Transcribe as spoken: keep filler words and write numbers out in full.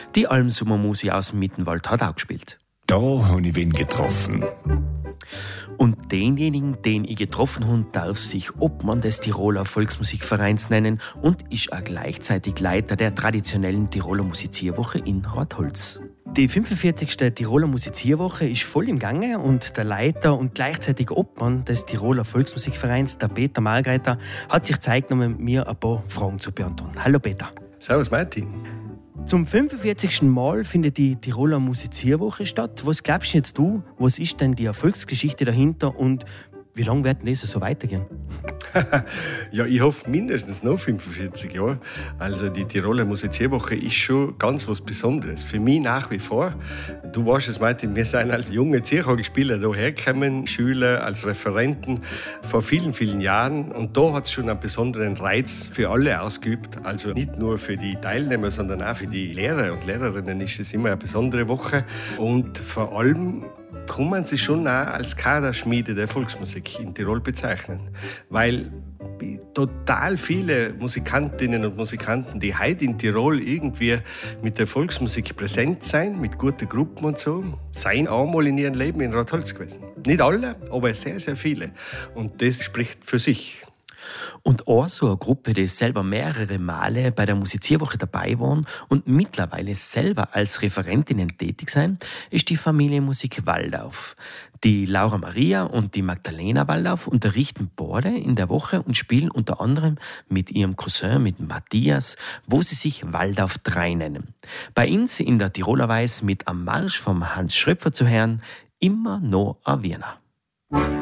Die Almsummermusik aus dem Mittenwald hat auch gespielt. Da habe ich wen getroffen. Und denjenigen, den ich getroffen habe, darf sich Obmann des Tiroler Volksmusikvereins nennen und ist auch gleichzeitig Leiter der traditionellen Tiroler Musizierwoche in Hartholz. Die fünfundvierzigste Tiroler Musizierwoche ist voll im Gange und der Leiter und gleichzeitig Obmann des Tiroler Volksmusikvereins, der Peter Margreiter, hat sich Zeit genommen, mir ein paar Fragen zu beantworten. Hallo Peter. Servus Martin. Zum fünfundvierzigsten Mal findet die Tiroler Musizierwoche statt. Was glaubst jetzt du, was ist denn die Erfolgsgeschichte dahinter und wie lange wird das so weitergehen? Ja, ich hoffe mindestens noch fünfundvierzig Jahre. Also die Tiroler Musizierwoche ist schon ganz was Besonderes. Für mich nach wie vor. Du weißt es, Martin, wir sind als junge Zierhockeyspieler hierher gekommen, Schüler, als Referenten vor vielen, vielen Jahren. Und da hat es schon einen besonderen Reiz für alle ausgeübt. Also nicht nur für die Teilnehmer, sondern auch für die Lehrer und Lehrerinnen ist es immer eine besondere Woche. Und vor allem kann man sie schon auch als Kaderschmiede der Volksmusik in Tirol bezeichnen. Weil total viele Musikantinnen und Musikanten, die heute in Tirol irgendwie mit der Volksmusik präsent sind, mit guten Gruppen und so, seien einmal in ihrem Leben in Ratholz gewesen. Nicht alle, aber sehr, sehr viele. Und das spricht für sich. Und auch so eine Gruppe, die selber mehrere Male bei der Musizierwoche dabei waren und mittlerweile selber als Referentinnen tätig sind, ist die Familie Musik Waldauf. Die Laura Maria und die Magdalena Waldauf unterrichten beide in der Woche und spielen unter anderem mit ihrem Cousin, mit Matthias, wo sie sich Waldauf drei nennen. Bei uns in der Tiroler Weiß mit am Marsch vom Hans Schröpfer zu hören, immer noch ein Wiener.